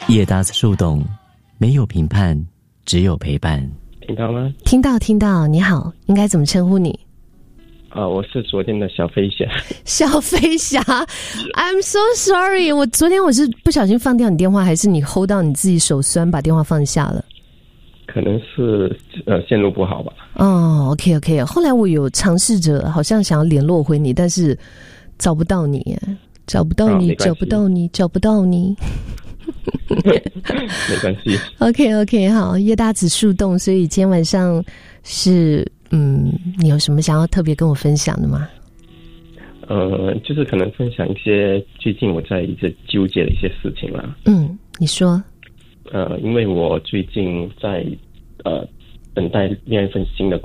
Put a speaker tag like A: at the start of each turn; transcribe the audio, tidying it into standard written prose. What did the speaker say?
A: 叶搭子树洞，没有评判，只有陪伴。
B: 听到吗？
C: 听到。你好，应该怎么称呼你？
B: 我是昨天的小飞侠。
C: 小飞侠 ，I'm so sorry。昨天我是不小心放掉你电话，还是你 hold 到你自己手酸把电话放下了？
B: 可能是线路不好吧。
C: 哦 ，OK。后来我有尝试着，好像想要联络回你，但是找不到你，找不到你。
B: 没关系。
C: OK， 好，叶搭子树洞，所以今天晚上是你有什么想要特别跟我分享的吗？
B: 就是可能分享一些最近我在一直纠结的一些事情啦。
C: 你说。
B: 因为我最近在等待另外一份新的